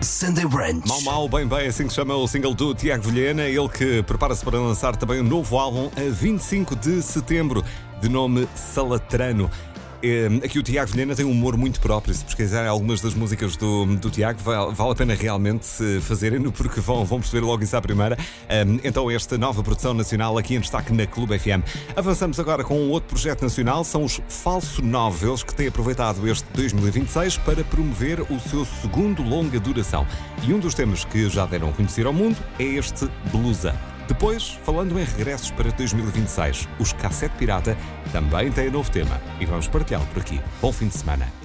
Sunday Brunch. Mau Mau, bem bem, assim que se chama o single do Tiago Vilhena, ele que prepara-se para lançar também um novo álbum a 25 de setembro, de nome Salatrano. Aqui o Tiago Vilhena tem um humor muito próprio. Se pesquisarem algumas das músicas do Tiago, vale a pena realmente fazerem-no, porque vão perceber logo isso à primeira. Então esta nova produção nacional aqui em destaque na Clube FM. Avançamos agora com um outro projeto nacional, são os Falso 9, eles que têm aproveitado este 2026 para promover o seu segundo longa duração. E um dos temas que já deram a conhecer ao mundo é este Blusa. Depois, falando em regressos para 2026, os Cassete Pirata também têm novo tema e vamos partilhá-lo por aqui. Bom fim de semana.